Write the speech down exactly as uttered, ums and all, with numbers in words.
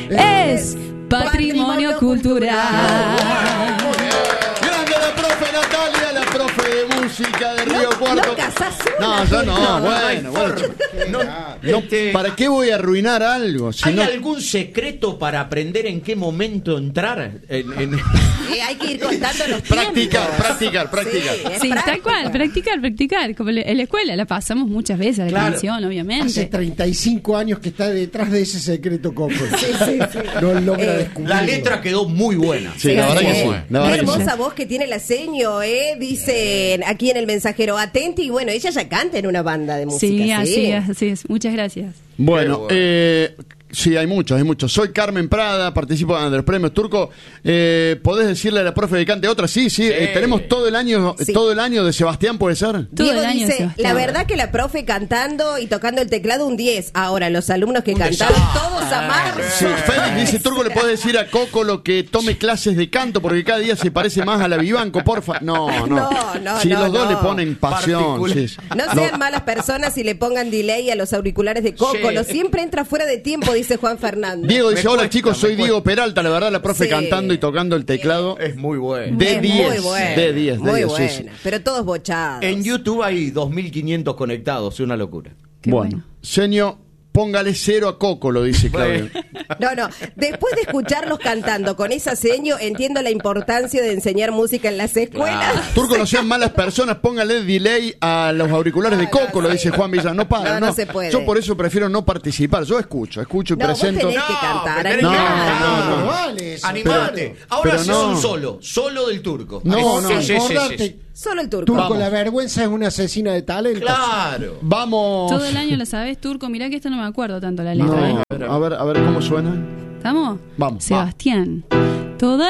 es patrimonio cultural. Grande la profe Natalia, la profe de música de Río No, Cuarto. no casás No, una, yo no, Turco. bueno, bueno. No, No, este, ¿para qué voy a arruinar algo? Si ¿Hay no... algún secreto para aprender en qué momento entrar? En, en... Eh, hay que ir contando los Practicar, tiempos. practicar, practicar. Sí, es Sí, tal práctica. cual, practicar, practicar. Como en la escuela la pasamos muchas veces, la Claro. canción, Hace obviamente. treinta y cinco años que está detrás de ese secreto Coco. Sí, sí, sí. No logra Eh, descubrirlo. La letra quedó muy buena. Sí, la verdad que sí. La Qué verdad que sí. hermosa voz que tiene la seño, ¿eh? Dicen aquí en el mensajero, atenti. Y bueno, ella ya canta en una banda de música. Sí, Sí, así es, así es. Muchas gracias. Bueno, Qué bueno. eh, sí, hay muchos, hay muchos. Soy Carmen Prada, participo de los premios Turco. Eh, ¿Podés decirle a la profe que cante otra? Sí, sí, eh, tenemos todo el año, Sí. todo el año de Sebastián, ¿puede ser? Todo Diego el año, dice, Sebastián. la verdad que la profe cantando y tocando el teclado un diez. Ahora, los alumnos que Un cantaron desastre. todos a marzo. Sí, Félix dice, Turco, ¿le podés decir a Coco lo que tome clases de canto? Porque cada día se parece más a la Vivanco, porfa. No, no. No, no, Si no, los dos no. le ponen pasión. Particular. Sí, sí. No sean malas personas y le pongan delay a los auriculares de Coco. Sí. Lo siempre entra fuera de tiempo, dice Juan Fernando. Diego dice, Me hola cuesta, chicos, me soy cuesta. Diego Peralta. La verdad, la profe Sí. cantando y tocando el teclado. Es muy bueno. De Es diez, muy buena, de diez, de muy diez, sí, buena, sí. pero todos bochados. En YouTube hay dos mil quinientos conectados, es una locura. Qué Bueno, bueno. señor, póngale cero a Coco, lo dice Claudio. No, no, después de escucharlos cantando con esa seño, entiendo la importancia de enseñar música en las escuelas. Claro. Turco, no sean malas personas, póngale delay a los auriculares de Coco, lo dice Juan Villa. No para, No, no. no se puede. Yo por eso prefiero no participar. Yo escucho, escucho y No, vos presento. tenés que cantar, tenés No, que animate. cantar. no, no. Vale eso, Animate. claro. Ahora Pero sí no. son solo, solo del Turco. No, Ay, no. sí, sí, sí, Acordate, sí, sí. Solo el turco. Turco, Vamos. la vergüenza es una asesina de talento. Claro. Vamos. Todo el año lo sabes, Turco. Mirá que esto no me acuerdo tanto la letra. No, ¿eh? a ver, a ver cómo suena. ¿Estamos? Vamos. Sebastián. Toda